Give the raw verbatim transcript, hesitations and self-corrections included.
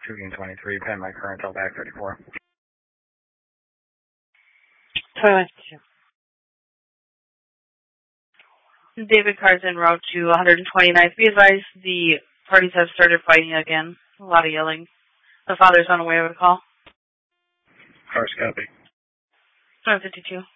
Tooting twenty-three, pen my current till back thirty-four. twenty-one. David Carr's en route to one hundred twenty-ninth. Be advised, the parties have started fighting again. A lot of yelling. The father's unaware of the call. Car's copy. seven fifty-two.